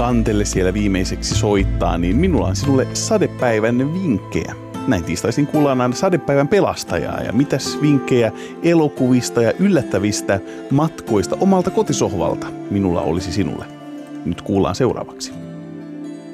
kantele siellä viimeiseksi soittaa, niin minulla on sinulle sadepäivän vinkkejä. Näin tiistaisin kuullaan aina sadepäivän pelastajaa ja mitäs vinkkejä elokuvista ja yllättävistä matkoista omalta kotisohvalta minulla olisi sinulle. Nyt kuullaan seuraavaksi.